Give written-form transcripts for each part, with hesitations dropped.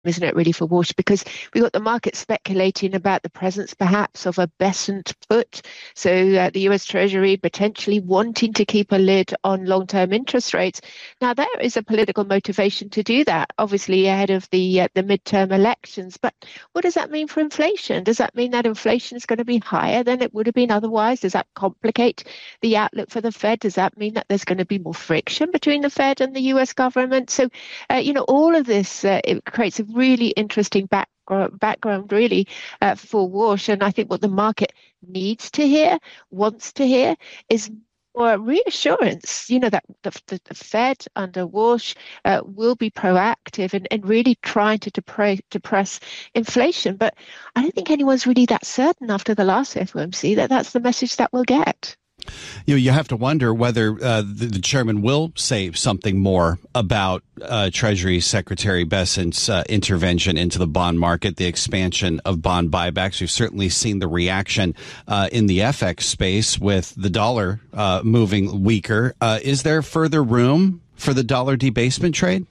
isn't it, really, for Walsh? Because we got the market speculating about the presence, perhaps, of a Bessent put. So the US Treasury potentially wanting to keep a lid on long-term interest rates. Now, there is a political motivation to do that, obviously, ahead of the midterm elections. But what does that mean for inflation? Does that mean that inflation is going to be higher than it would have been otherwise? Does that complicate the outlook for the Fed? Does that mean that there's going to be more friction between the Fed and the US government? So, all of this, it creates a really interesting background really for Walsh. And I think what the market needs to hear, wants to hear, is more reassurance, that the Fed under Walsh will be proactive and really trying to depress inflation. But I don't think anyone's really that certain after the last FOMC that that's the message that we'll get. You have to wonder whether the chairman will say something more about Treasury Secretary Bessent's intervention into the bond market, the expansion of bond buybacks. We've certainly seen the reaction in the FX space with the dollar moving weaker. Is there further room for the dollar debasement trade?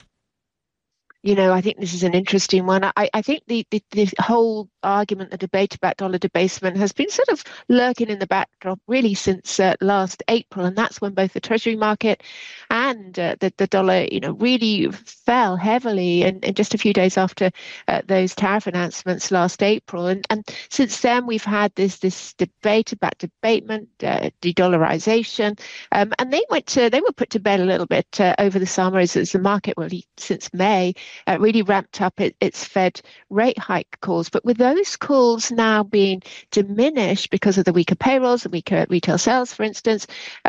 I think this is an interesting one. I think the whole argument, the debate about dollar debasement has been sort of lurking in the backdrop really since last April. And that's when both the Treasury market and the dollar, really fell heavily and just a few days after those tariff announcements last April. And since then, we've had this debate about debatement, de-dollarization. And they were put to bed a little bit over the summer as the market, really, since May, really ramped up its Fed rate hike calls. But with those calls now being diminished because of the weaker payrolls, the weaker retail sales, for instance,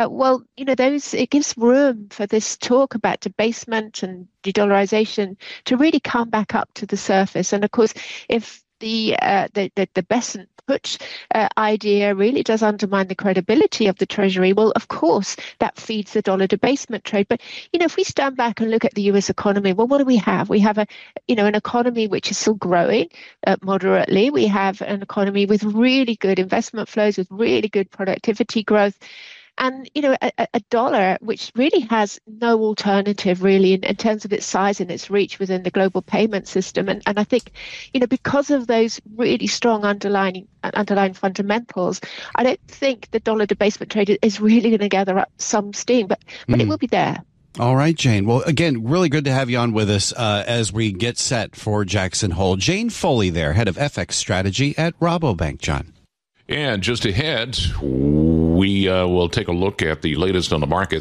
it gives room for this talk about debasement and de-dollarization to really come back up to the surface. And of course, if the Bessent put idea really does undermine the credibility of the Treasury, well, of course, that feeds the dollar debasement trade. But, if we stand back and look at the US economy, well, what do we have? We have an economy which is still growing moderately. We have an economy with really good investment flows, with really good productivity growth. And, a dollar which really has no alternative really in terms of its size and its reach within the global payment system. And I think, because of those really strong underlying fundamentals, I don't think the dollar debasement trade is really going to gather up some steam, but it will be there. All right, Jane. Well, again, really good to have you on with us as we get set for Jackson Hole. Jane Foley there, head of FX strategy at Rabobank, John. And just ahead, we will take a look at the latest on the market.